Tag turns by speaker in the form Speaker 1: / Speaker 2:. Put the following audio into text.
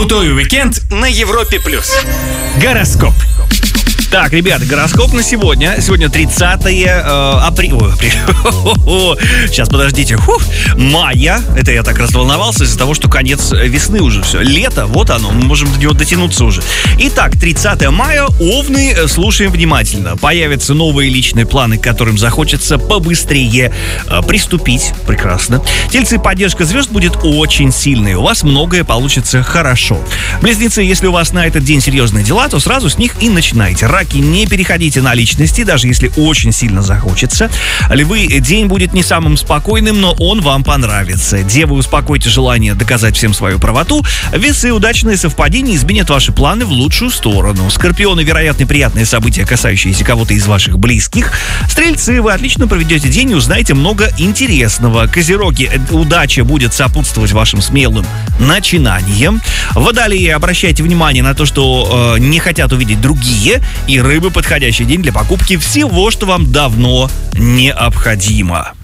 Speaker 1: Крутой уикенд на Европе+. Гороскоп.
Speaker 2: Так, ребята, гороскоп на сегодня. Сегодня 30 апреля. Сейчас, подождите. Мая. Это я так разволновался из-за того, что конец весны уже все. Лето, вот оно. Мы можем до него дотянуться уже. Итак, 30 мая. Овны, слушаем внимательно. Появятся новые личные планы, к которым захочется побыстрее приступить. Прекрасно. Тельцы, поддержка звезд будет очень сильной. У вас многое получится хорошо. Близнецы, если у вас на этот день серьезные дела, то сразу с них и начинайте. Раки, не переходите на личности, даже если очень сильно захочется. Львы, день будет не самым спокойным, но он вам понравится. Девы, успокойте желание доказать всем свою правоту. Весы, удачные совпадения изменят ваши планы в лучшую сторону. Скорпионы, вероятно, приятные события, касающиеся кого-то из ваших близких. Стрельцы, вы отлично проведете день и узнаете много интересного. Козероги, удача будет сопутствовать вашим смелым начинаниям. Водолеи, обращайте внимание на то, что не хотят увидеть другие. И рыбы, подходящий день для покупки всего, что вам давно необходимо.